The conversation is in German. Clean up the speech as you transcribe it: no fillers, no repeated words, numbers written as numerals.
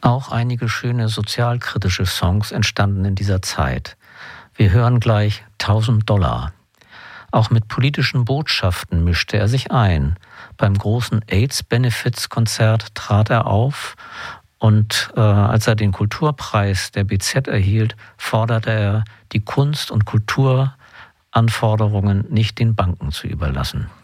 Auch einige schöne sozialkritische Songs entstanden in dieser Zeit. Wir hören gleich 1000 $. Auch mit politischen Botschaften mischte er sich ein. Beim großen AIDS-Benefits-Konzert trat er auf und als er den Kulturpreis der BZ erhielt, forderte er, die Kunst- und Kulturanforderungen nicht den Banken zu überlassen.